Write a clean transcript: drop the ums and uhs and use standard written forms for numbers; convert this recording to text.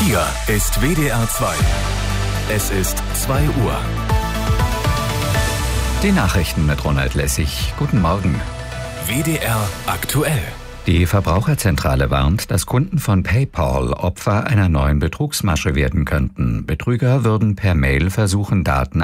Hier ist WDR 2. Es ist 2 Uhr. Die Nachrichten mit Ronald Lessig. Guten Morgen. WDR aktuell. Die Verbraucherzentrale warnt, dass Kunden von PayPal Opfer einer neuen Betrugsmasche werden könnten. Betrüger würden per Mail versuchen, Daten